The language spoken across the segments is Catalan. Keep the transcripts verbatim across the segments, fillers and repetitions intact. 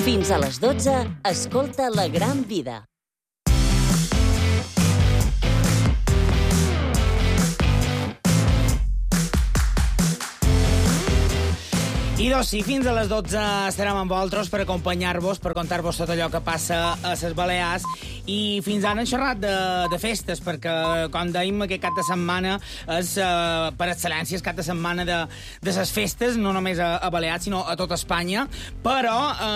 Fins a les dotze, escolta La Gran Vida. I doncs sí, fins a les dotze estarem amb vosaltres per acompanyar-vos, per contar-vos tot allò que passa a les Balears. I fins ara hem xerrat de, de festes, perquè, com dèiem, aquest cap de setmana és, eh, per excel·lència, és cap de setmana de, de les festes, no només a, a Balears, sinó a tota Espanya. Però,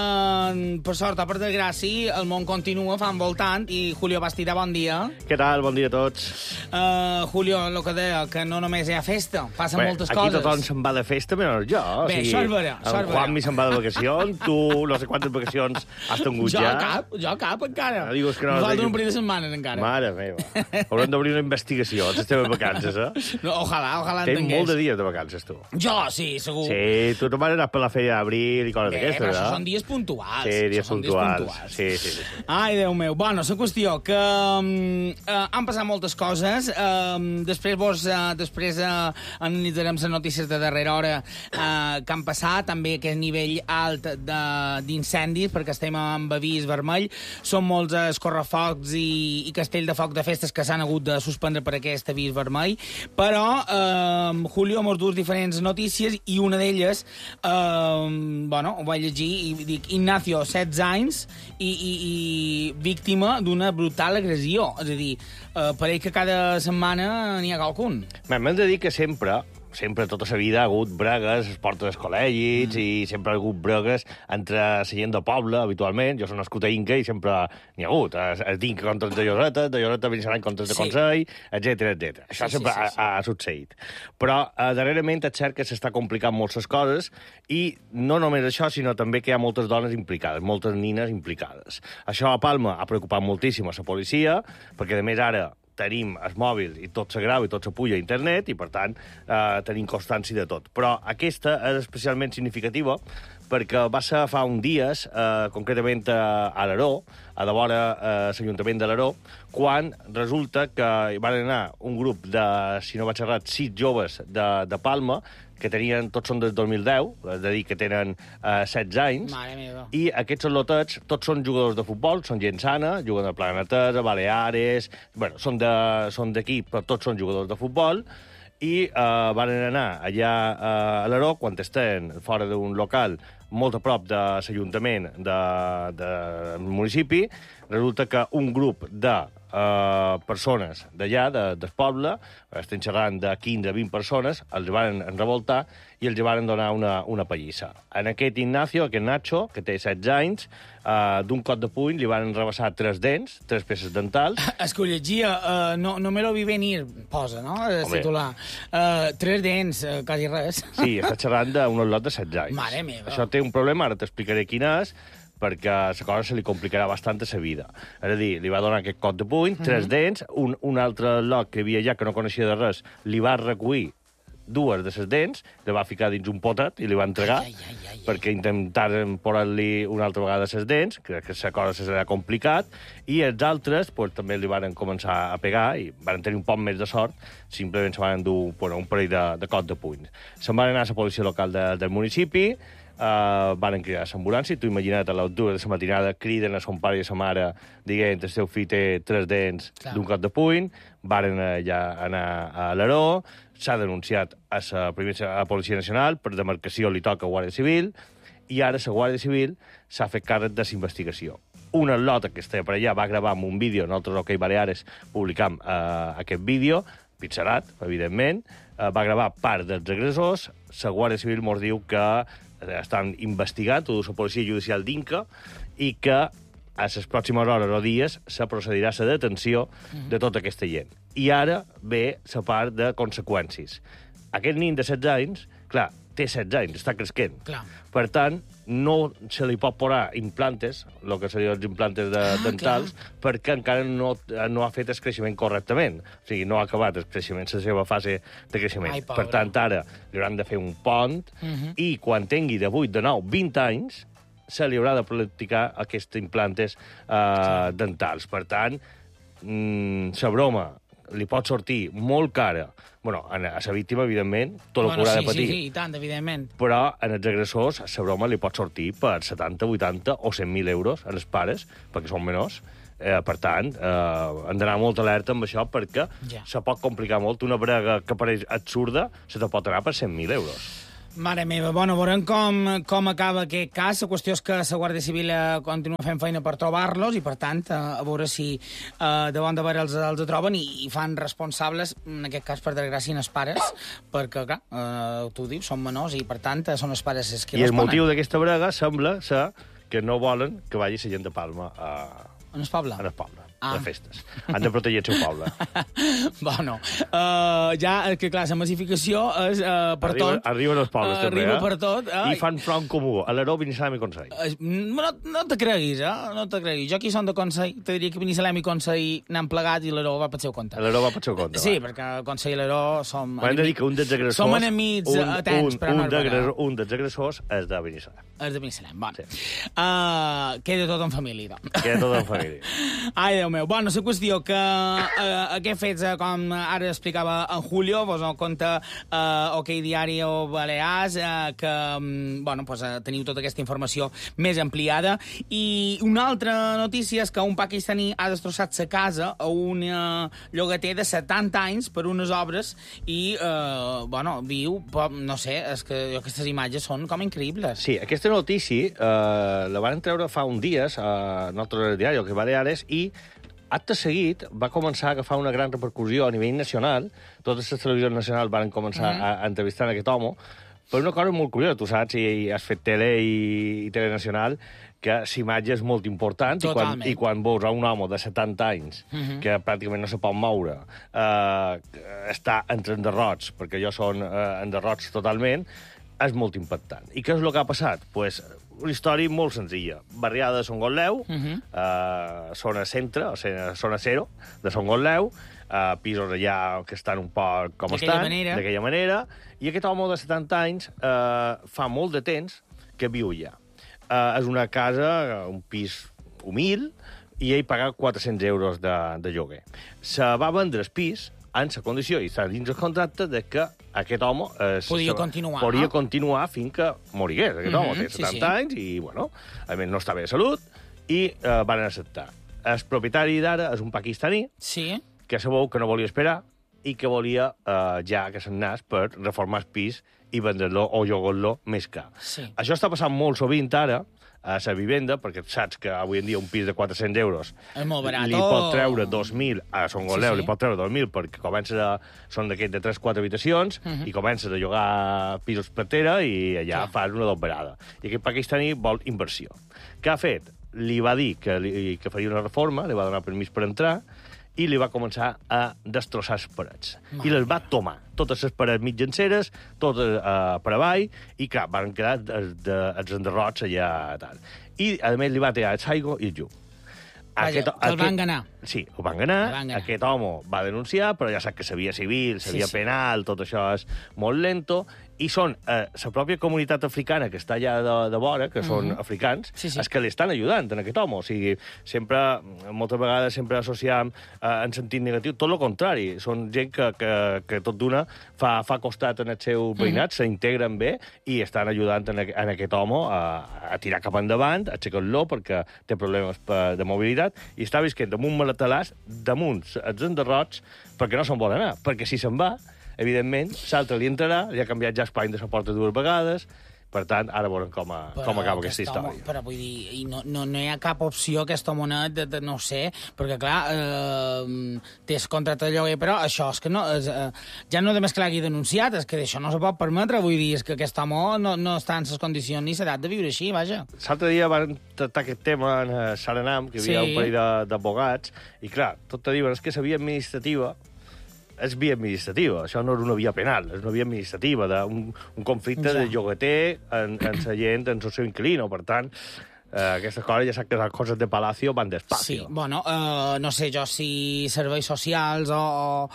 eh, per sort o per desgràcia, el món continua, fa envoltant. I Julio Bastida, bon dia. Què tal? Bon dia a tots. Uh, Julio, el que deia, que no només hi ha festa, passen Bé, moltes aquí coses. Aquí tothom se'n va de festa, menys jo. Bé, o sigui, això és vera, això és el vera. Juanmi se'n va de vacacions, tu no sé quantes vacacions has tingut Jo ja. cap, jo cap, encara. No digues que no... Em falten un parell de setmanes, encara. Mare meva. Haurem d'obrir una investigació a les teves vacances, eh? No, ojalà, ojalà Tens entengués. molt de dies de vacances, tu. Jo, sí, segur. Sí, tu te'n vas anar per la feina d'abril i coses Bé, d'aquestes, però eh? això són dies puntuals. Sí, dies Això són puntuals. Sí, sí, sí. Ai, Déu meu. Bueno, la qüestió que um, uh, han passat moltes coses. Um, després vos, uh, després uh, analitzarem les notícies de darrera hora uh, que han passat, també aquest nivell alt d'incendis, perquè estem amb avís vermell. Són molts escorrefocs i, i castell de foc de festes que s'han hagut de suspendre per aquest avís vermell. Però, uh, Julio, mos dus diferents notícies i una d'elles, uh, bueno, ho vaig llegir i dic, Ignacio, setze anys i, i, i víctima d'una brutal agressió. És a dir, uh, pareix que cada setmana n'hi ha qualcun. M'hem de dir que sempre, sempre tota la vida ha hagut bregues, es porta dels col·legis, mm. i sempre ha hagut bregues entre la gent de poble, habitualment. Jo soc nascut a Inca i sempre n'hi ha hagut. Es, es d'Inca contra els de Lloreta, de Lloreta vençaran contra els de Sí. Consell, etcètera, etcètera. Això Sí, sempre sí, sí, sí. Ha, ha succeït. Però eh, darrerament és cert que s'està complicant molt les coses i no només això, sinó també que hi ha moltes dones implicades, moltes nines implicades. Això a Palma ha preocupat moltíssim a la policia, perquè a més ara tenim els mòbils i tot se grava i tot se puja a internet i, per tant, eh, tenim constància de tot. Però aquesta és especialment significativa perquè va ser fa uns dies, eh, concretament a Alaró, a de vora eh, l'Ajuntament de Alaró, quan resulta que hi van anar un grup de, si no vaig errat, sis joves de, de Palma, que tenien, tots són del dos mil deu, és a dir, que tenen eh, setze anys, Mare meva. i aquests lotets, tots són jugadors de futbol, són gent sana, juguen al Planetesa, Baleares, bueno, són de, són d'aquí, però tots són jugadors de futbol, i eh, van anar allà eh, a l'Aró, quan estaven fora d'un local molt a prop de l'Ajuntament de, de, del municipi, resulta que un grup de eh, persones d'allà, de, del poble, estem xerrant de quinze a vint persones, els van revoltar i els van donar una, una pallissa. En aquest Ignacio, aquest Nacho, que té setze anys, eh, d'un cop de puny li van rebassar tres dents, tres peces dentals. És que ho llegia, uh, no, no me lo vi venir, posa, no?, el Home. titular. Uh, tres dents, uh, quasi res. Sí, està xerrant d'un lot de setze anys. Mare meva. Això té un problema, ara t'explicaré quin és, perquè la cosa se li complicarà bastant a la vida. És a dir, li va donar aquest cop de puny, tres mm -hmm. dents, un, un altre lot que hi havia allà que no coneixia de res, li va recollir dues de les dents, li va ficar dins un potet i li va entregar, Ai, ai, ai, ai. perquè intentaren posar-li una altra vegada les dents, que, que la cosa serà complicat, i els altres pues, també li van començar a pegar i van tenir un poc més de sort, simplement se van endur bueno, un parell de, de cop de punys. Se'n van anar a la policia local de, del municipi, Uh, van cridar l'ambulància, tu imagina't a les dues de la matinada criden a son pare i a sa mare dient el seu fill té tres dents d'un cop de puny, varen allà anar a l'Aró, s'ha denunciat a la primera a la Policia Nacional, per demarcació li toca a Guàrdia Civil, i ara la Guàrdia Civil s'ha fet càrrec de la investigació. Una lota que estava per allà va gravar amb un vídeo, nosaltres, OK Baleares, publicam uh, aquest vídeo, pixelat, evidentment, uh, va gravar part dels agressors, la Guàrdia Civil mos diu que estan investigant, tota la policia judicial d'Inca, i que a les pròximes hores o dies se procedirà a la detenció de tota aquesta gent. I ara ve la part de conseqüències. Aquest nin de setze anys, clar, té setze anys, està cresquent. Clar. Per tant, no se li pot posar implantes, el que serien els implantes de, Ah, dentals, clar. perquè encara no, no ha fet el creixement correctament. O sigui, no ha acabat el creixement, la seva fase de creixement. Ai, pobre. Per tant, ara li hauran de fer un pont, Uh -huh. i quan tingui de vuit, de nou, vint anys, se li haurà de practicar aquests implantes eh, dentals. Per tant, mm, la broma li pot sortir molt cara, bueno, a la víctima, evidentment, tot el bueno, que haurà sí, de patir. Sí, sí, i tant, evidentment. Però en els agressors la broma li pot sortir per setanta, vuitanta o cent mil euros als pares, perquè són menors. Eh, per tant, eh, hem d'anar molt alerta amb això, perquè Ja. se pot complicar molt. Una brega que pareix absurda se te pot anar per cent mil euros. Mare meva, bueno, veurem com, com acaba aquest cas. La qüestió és que la Guàrdia Civil eh, continua fent feina per trobar-los i, per tant, eh, a veure si eh, de bon de veure els, els troben i, i fan responsables, en aquest cas, per desgràcia, els pares, perquè, clar, eh, tu dius, són menors i, per tant, eh, són els pares els que I el responen. motiu d'aquesta brega sembla ser que no volen que vagi la gent de Palma a, On es poble? a el poble, Ah. de festes. Han de protegir el seu poble. Bueno, uh, ja, és que clar, la massificació és uh, per Arriba, tot. arriben els pobles, Uh, també, arriba eh? per tot. Uh, I fan front comú, a l'Aró, Binissalem i Consell. Uh, no, no te creguis, eh? No te creguis. Jo aquí som de Consell, te diria que Binissalem i Consell n'han plegat i l'Aró va pel seu compte. A l'Aró va pel seu compte. Sí, va. perquè Consell i l'Aró som... Hem de dir que un dels agressors... Som enemics un, atents, un, però no un, és d'agressor, veritat. un dels agressors és de Binissalem. És de Binissalem, bueno. Sí. Uh, queda tot en família, doncs. Queda tot en família. Ai, Déu meu. Bueno, la qüestió que eh, aquests fets, eh, com ara explicava en Julio, vos en compte eh, OK Diari o Balears, eh, que mm, bueno, pues, eh, teniu tota aquesta informació més ampliada. I una altra notícia és que un pakistaní ha destrossat sa casa a un eh, llogater de setanta anys per unes obres i, eh, bueno, viu, no sé, és que aquestes imatges són com increïbles. Sí, aquesta notícia eh, la van treure fa un dies a nostre diari, que Baleares, i acte seguit va començar a agafar una gran repercussió a nivell nacional. Totes les televisions nacionals van començar uh -huh. a, a entrevistar aquest home, per una cosa molt curiosa. Tu saps, i has fet tele i, i telenacional, que la imatge és molt important, i quan, i quan veus a un home de setanta anys, uh -huh. que pràcticament no se pot moure, eh, està entre enderrots, perquè jo són eh, enderrots totalment, és molt impactant. I què és el que ha passat? Pues, una història molt senzilla. Barriada de Son Gotleu, uh -huh. eh, zona centre, o sigui, zona zero de Son Gotleu, eh, pisos allà que estan un poc com estan, d'aquella manera, i aquest home de setanta anys eh, fa molt de temps que viu allà. Eh, és una casa, un pis humil, i ell paga quatre-cents euros de, de lloguer. Se va vendre el pis en la condició, i està dins el contracte, de que aquest home... Eh, Podia continuar. Podia continuar fins que morigués. Aquest home Mm-hmm, té setanta sí, sí. anys i, bueno, a més no està bé de salut, i eh, van acceptar. El propietari d'ara és un pakistaní Sí. que sabeu que no volia esperar i que volia eh, ja que se'n nas per reformar el pis i vendre-lo o llogar-lo més car. Sí. Això està passant molt sovint ara a la vivenda, perquè saps que avui en dia un pis de quatre-cents euros És molt barat. li pot treure dos mil, a Son Gotleu Sí, sí. li pot treure dos mil perquè comences a... són d'aquests de tres quatre habitacions uh -huh. i comences a llogar pisos per terra i allà Clar. fas una doberada. I aquest pakistaní vol inversió. Què ha fet? Li va dir que, li, que faria una reforma, li va donar permís per entrar, i li va començar a destrossar les parets. Mare I les va tomar. Totes les parets mitjanceres, totes uh, per avall, i clar, van quedar els, de, els enderrots allà tal. I, a més, li va tirar el saigo i el llum. Vaja, que el van ganar. Sí, ho van ganar. El van ganar. Aquest home va denunciar, però ja sap que sabia civil, sabia Sí, sí. penal, tot això és molt lento, i són eh, la pròpia comunitat africana que està allà de, de vora, que són Mhm. africans, Sí, sí. els que li estan ajudant en aquest home. O sigui, sempre, moltes vegades, sempre associam eh, en sentit negatiu, tot el contrari. Són gent que, que, que tot d'una fa, fa costat en el seu veïnat, Mhm. s'integren bé i estan ajudant en, en aquest home a, a tirar cap endavant, a aixecar-lo perquè té problemes per, de mobilitat, i està visquent amb un maletalàs damunt els enderrots perquè no se'n vol anar. Perquè si se'n va, evidentment, l'altre li entrarà, li ha canviat ja espany de la porta dues vegades. Per tant, ara veurem com, a, Però com acaba aquesta aquest home- història. Però vull dir, i no, no, no hi ha cap opció aquest homonet, de, de, no ho sé, perquè clar, eh, tens contracte de lloguer, però això és que no, és, eh, ja no només que l'hagi denunciat, és que d'això no se pot permetre, vull dir, és que aquest home no, no està en les condicions ni l'edat de viure així, vaja. L'altre dia van tractar aquest tema en eh, Saranam, que hi havia Sí. un parell de- d'advocats, i clar, tot te diuen, és que la via administrativa és via administrativa, això no és una via penal, és una via administrativa, d'un un conflicte Ja. de llogater en, en la gent, en el seu inquilino. Per tant, eh, aquestes coses, ja saps que les coses de Palacio van Sí, despacio. bueno, eh, no sé jo si serveis socials o, o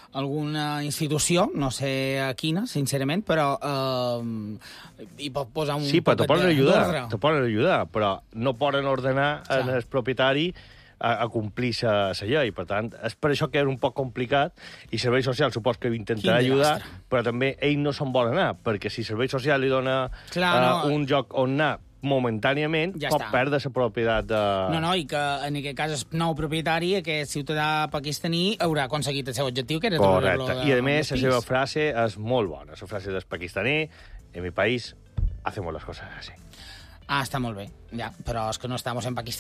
alguna institució, no sé a quina, sincerament, però eh, hi pot posar un Sí, però te poquet poden de- ajudar, d'ordre. te poden ajudar, però no poden ordenar Clar. en el propietari a, a complir la llei. Per tant, és per això que és un poc complicat i Serveis Socials supos que intentarà ajudar, però també ell no se'n vol anar, perquè si Serveis Socials li dona Clar, uh, no. un lloc on anar momentàniament, Ja pot està. perdre la propietat de... No, no, i que en aquest cas el nou propietari, aquest ciutadà pakistaní, haurà aconseguit el seu objectiu, que era Correcte. treure-lo I, a de- més, del la seva pis. frase és molt bona. La frase del pakistaní, en mi país hacemos las cosas así. Ah, està molt bé, ja, però és que no estamos en Pakistan.